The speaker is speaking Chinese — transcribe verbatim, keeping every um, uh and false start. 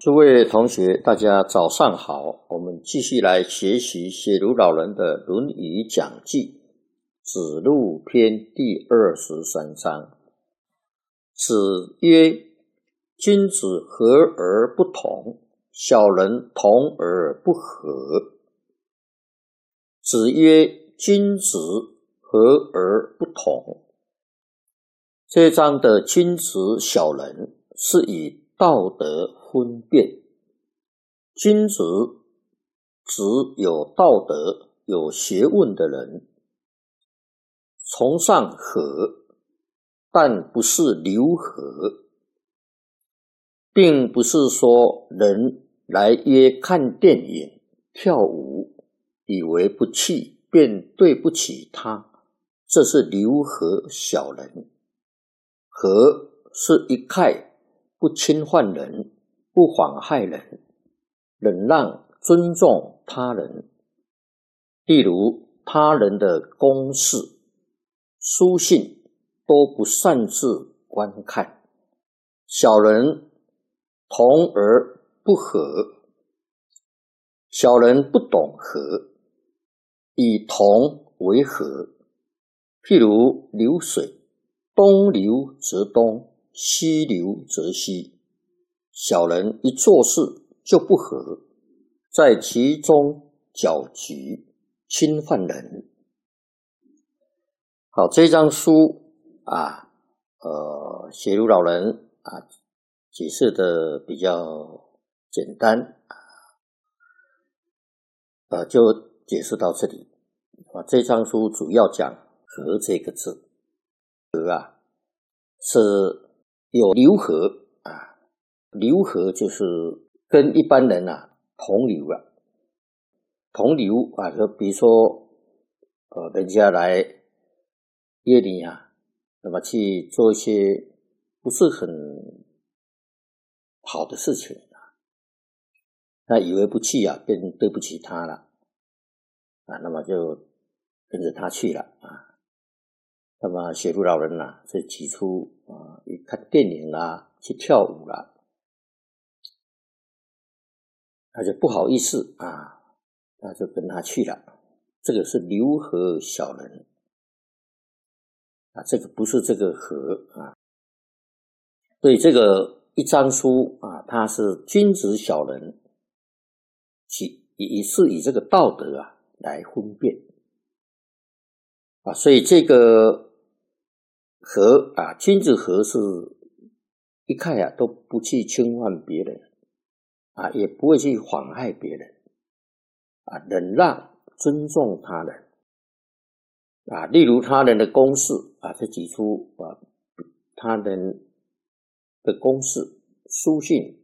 诸位同学，大家早上好。我们继续来学习写如老人的《论语讲记》子路篇第二十三章。子曰：君子和而不同，小人同而不和。子曰：君子和而不同。这章的君子小人是以道德分辨，君子只有道德有学问的人，崇尚和，但不是流和，并不是说人来约看电影跳舞，以为不去便对不起他，这是流和小人。和是一概不侵犯人，不妨害人，忍让尊重他人。例如他人的公事、书信都不擅自观看。小人同而不和，小人不懂和，以同为和。譬如流水，东流则东，西流则西。小人一做事就不和，在其中搅局，侵犯人。好，这张书啊，呃，写如老人啊，解释的比较简单，呃，就解释到这里。啊，这张书主要讲和这个字。和啊，是有流和啊，流和就是跟一般人啊同流啊，同流啊，就比如说呃，人家来约你啊，那么去做一些不是很好的事情啊，那以为不去啊，便对不起他了啊，那么就跟着他去了啊。那么写如老人啊，就提出啊，去看电影啦，去跳舞啦，他就不好意思啊，那就跟他去了。这个是流和小人啊，这个不是这个和啊。所以这个一章书啊，它是君子小人，也是以这个道德啊来分辨啊，所以这个和啊，君子和是一概啊都不去侵犯别人啊，也不会去妨害别人啊，忍让尊重他人啊。例如他人的公事啊，就举出啊他人的公事、书信